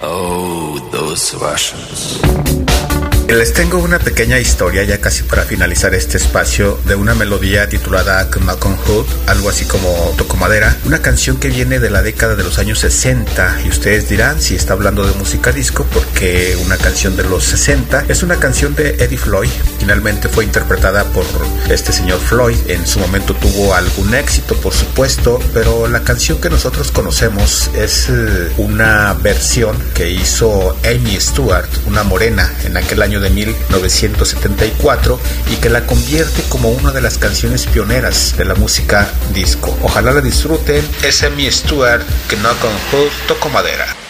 Oh, those Russians. Les tengo una pequeña historia, ya casi para finalizar este espacio, de una melodía titulada Knock on Wood, algo así como Toco Madera, una canción que viene de la década de los años 60, y ustedes dirán si está hablando de música disco, porque una canción de los 60 es una canción de Eddie Floyd. Finalmente fue interpretada por este señor Floyd. En su momento tuvo algún éxito, por supuesto, pero la canción que nosotros conocemos es una versión que hizo Amy Stewart, una morena, en aquel año de 1974, y que la convierte como una de las canciones pioneras de la música disco. Ojalá la disfruten. Es Amy Stewart, que Knock on Wood, Toco Madera.